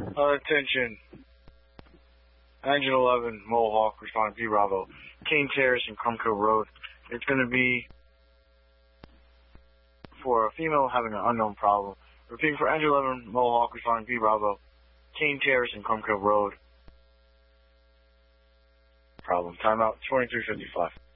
Attention. Engine 11, Mohawk, responding P Bravo. King Terrace and Crumkill Road. It's going to be for a female having an unknown problem. Repeating for Engine 11, Mohawk, responding P Bravo. King Terrace and Crumkill Road. Problem. Timeout 23:55.